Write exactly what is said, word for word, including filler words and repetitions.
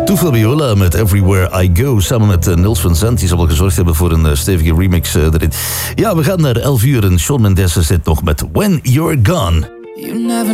Too Fabiola met Everywhere I Go. Samen met uh, Nils van Zandt. Die zal wel gezorgd hebben voor een uh, stevige remix uh, erin. Ja, we gaan naar elf uur en Shawn Mendes zit nog met When You're Gone. You never